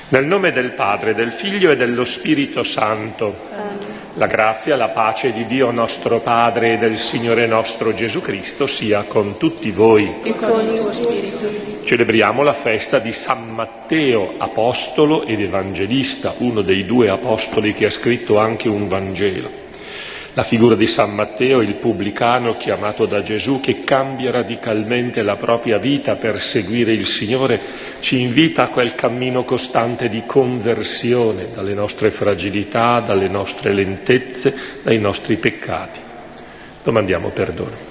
Nel nome del Padre, del Figlio e dello Spirito Santo. Amen. La grazia e la pace di Dio nostro Padre e del Signore nostro Gesù Cristo sia con tutti voi. E con il tuo spirito. Celebriamo la festa di San Matteo, apostolo ed evangelista, uno dei due apostoli che ha scritto anche un Vangelo. La figura di San Matteo, il pubblicano chiamato da Gesù, che cambia radicalmente la propria vita per seguire il Signore, ci invita a quel cammino costante di conversione dalle nostre fragilità, dalle nostre lentezze, dai nostri peccati. Domandiamo perdono.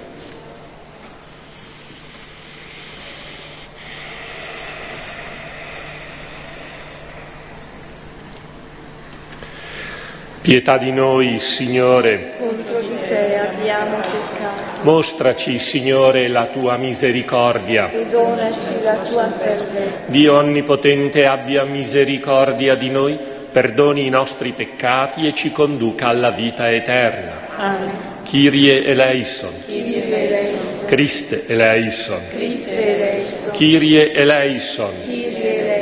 Pietà di noi, Signore. Contro di te abbiamo peccato. Mostraci, Signore, la tua misericordia. E donaci la tua salvezza. Dio Onnipotente abbia misericordia di noi, perdoni i nostri peccati e ci conduca alla vita eterna. Amen. Kyrie eleison. Kyrie eleison. Christe eleison. Christe eleison. Kyrie eleison. Kyrie eleison.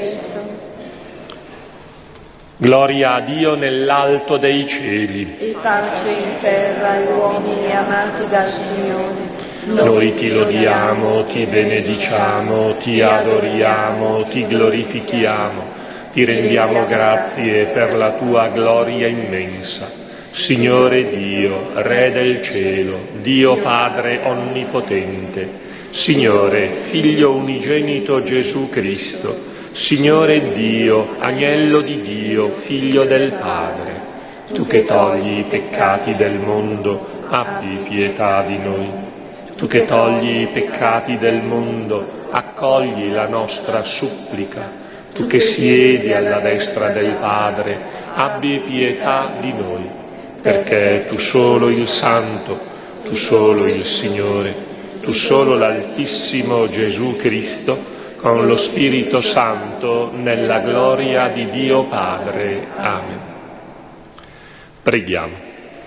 Gloria a Dio nell'alto dei cieli. E pace in terra agli uomini amati dal Signore. Noi ti lodiamo, ti benediciamo, ti adoriamo, ti glorifichiamo, ti rendiamo grazie per la tua gloria immensa. Signore Dio, Re del cielo, Dio Padre onnipotente, Signore, Figlio unigenito Gesù Cristo, Signore Dio, Agnello di Dio, Figlio del Padre, tu che togli i peccati del mondo, abbi pietà di noi. Tu che togli i peccati del mondo, accogli la nostra supplica. Tu che siedi alla destra del Padre, abbi pietà di noi, perché tu solo il Santo, tu solo il Signore, tu solo l'Altissimo Gesù Cristo, con lo Spirito Santo, nella gloria di Dio Padre. Amen. Preghiamo.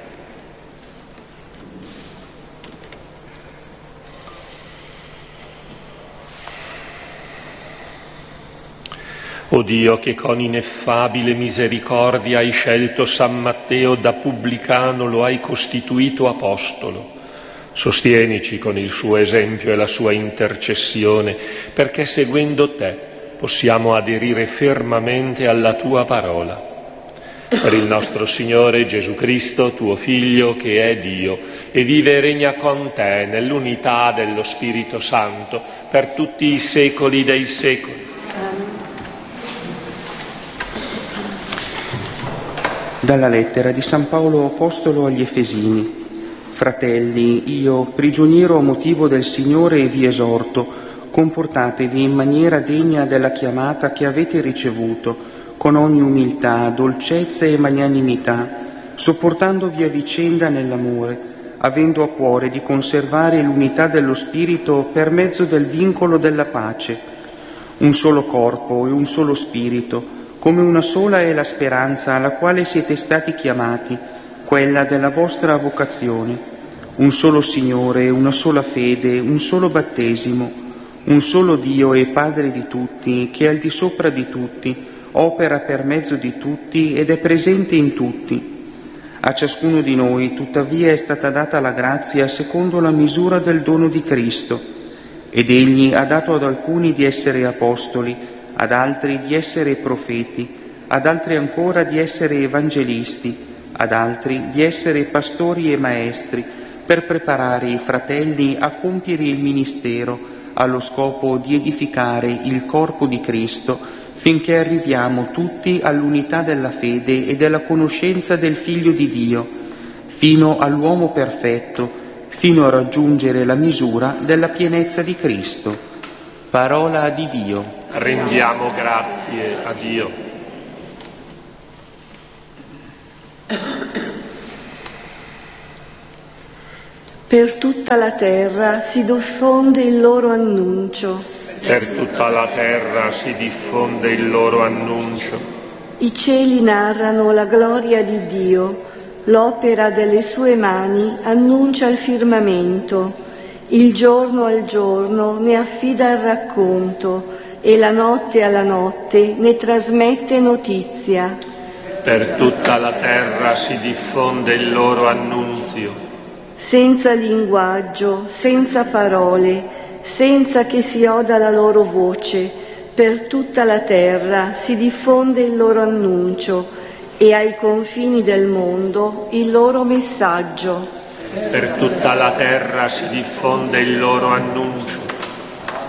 O Dio, che con ineffabile misericordia hai scelto San Matteo da pubblicano, lo hai costituito apostolo. Sostienici con il suo esempio e la sua intercessione, perché seguendo te possiamo aderire fermamente alla tua parola. Per il nostro Signore Gesù Cristo, tuo Figlio, che è Dio, e vive e regna con te nell'unità dello Spirito Santo, per tutti i secoli dei secoli. Dalla lettera di San Paolo Apostolo agli Efesini. Fratelli, io, prigioniero a motivo del Signore, vi esorto, comportatevi in maniera degna della chiamata che avete ricevuto, con ogni umiltà, dolcezza e magnanimità, sopportandovi a vicenda nell'amore, avendo a cuore di conservare l'unità dello Spirito per mezzo del vincolo della pace. Un solo corpo e un solo Spirito, come una sola è la speranza alla quale siete stati chiamati, quella della vostra vocazione. Un solo Signore, una sola fede, un solo battesimo, un solo Dio e Padre di tutti, che è al di sopra di tutti, opera per mezzo di tutti ed è presente in tutti. A ciascuno di noi, tuttavia, è stata data la grazia secondo la misura del dono di Cristo, ed Egli ha dato ad alcuni di essere apostoli, ad altri di essere profeti, ad altri ancora di essere evangelisti, ad altri di essere pastori e maestri, per preparare i fratelli a compiere il ministero, allo scopo di edificare il corpo di Cristo, finché arriviamo tutti all'unità della fede e della conoscenza del Figlio di Dio, fino all'uomo perfetto, fino a raggiungere la misura della pienezza di Cristo. Parola di Dio. Rendiamo grazie a Dio. Per tutta la terra si diffonde il loro annuncio. Per tutta la terra si diffonde il loro annuncio. I cieli narrano la gloria di Dio, l'opera delle sue mani annuncia il firmamento. Il giorno al giorno ne affida il racconto, e la notte alla notte ne trasmette notizia. Per tutta la terra si diffonde il loro annunzio. Senza linguaggio, senza parole, senza che si oda la loro voce, per tutta la terra si diffonde il loro annuncio e ai confini del mondo il loro messaggio. Per tutta la terra si diffonde il loro annuncio